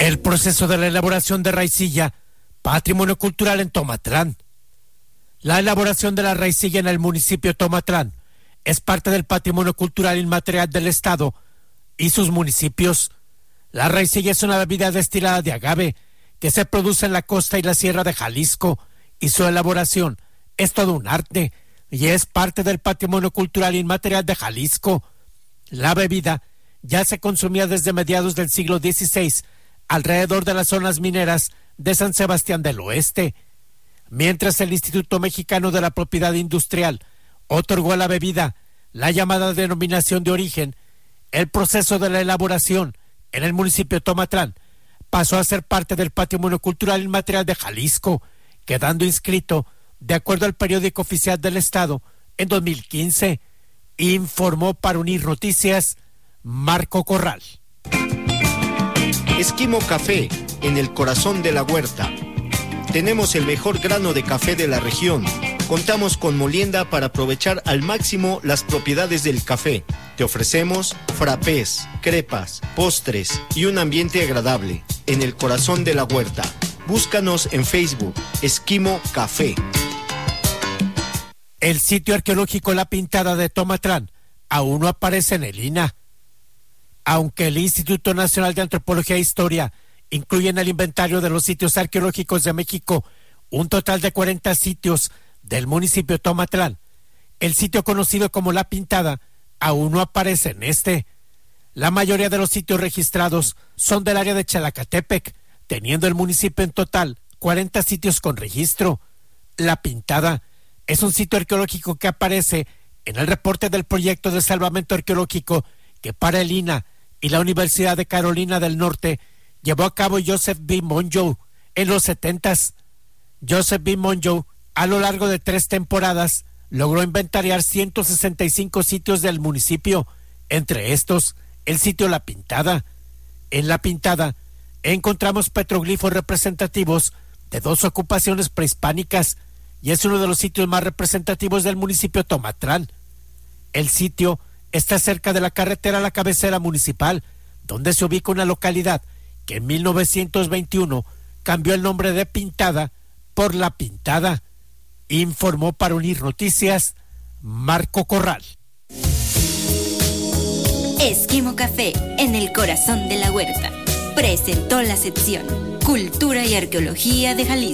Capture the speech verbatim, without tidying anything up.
El proceso de la elaboración de raicilla, patrimonio cultural en Tomatlán. La elaboración de la raicilla en el municipio de Tomatlán es parte del patrimonio cultural inmaterial del Estado y sus municipios. La raicilla es una bebida destilada de agave que se produce en la costa y la sierra de Jalisco, y su elaboración es todo un arte y es parte del patrimonio cultural inmaterial de Jalisco. La bebida ya se consumía desde mediados del siglo dieciséis alrededor de las zonas mineras de San Sebastián del Oeste, mientras el Instituto Mexicano de la Propiedad Industrial otorgó a la bebida la llamada denominación de origen. El proceso de la elaboración en el municipio de Tomatlán pasó a ser parte del patrimonio cultural inmaterial de Jalisco, quedando inscrito de acuerdo al periódico oficial del Estado en dos mil quince, informó para Unir Noticias Marco Corral. Esquimo Café, en el corazón de la huerta. Tenemos el mejor grano de café de la región. Contamos con molienda para aprovechar al máximo las propiedades del café. Te ofrecemos frappés, crepas, postres y un ambiente agradable en el corazón de la huerta. Búscanos en Facebook, Esquimo Café. El sitio arqueológico La Pintada de Tomatlán aún no aparece en el I N A. Aunque el Instituto Nacional de Antropología e Historia incluye en el inventario de los sitios arqueológicos de México un total de cuarenta sitios del municipio de Tomatlán, el sitio conocido como La Pintada aún no aparece en este. La mayoría de los sitios registrados son del área de Chalacatepec, teniendo el municipio en total cuarenta sitios con registro. La Pintada es un sitio arqueológico que aparece en el reporte del proyecto de salvamento arqueológico que para el I N A y la Universidad de Carolina del Norte llevó a cabo Joseph B. Monjo en los setentas. Joseph B. Monjo, a lo largo de tres temporadas, logró inventariar ciento sesenta y cinco sitios del municipio, entre estos el sitio La Pintada. En La Pintada encontramos petroglifos representativos de dos ocupaciones prehispánicas y es uno de los sitios más representativos del municipio de Tomatlán. El sitio está cerca de la carretera a la cabecera municipal, donde se ubica una localidad que en mil novecientos veintiuno cambió el nombre de Pintada por La Pintada. Informó para Unir Noticias Marco Corral. Esquimo Café, en el corazón de la huerta, presentó la sección Cultura y Arqueología de Jalisco.